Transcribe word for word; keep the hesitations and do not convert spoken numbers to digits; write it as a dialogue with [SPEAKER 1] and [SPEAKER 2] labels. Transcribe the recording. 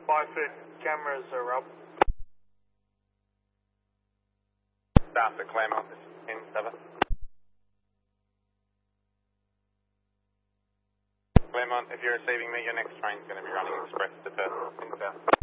[SPEAKER 1] Five foot cameras are up.
[SPEAKER 2] Staff at Claremont, this is ten seven. Claremont, if you're receiving me, your next train's going to be running express to Perth.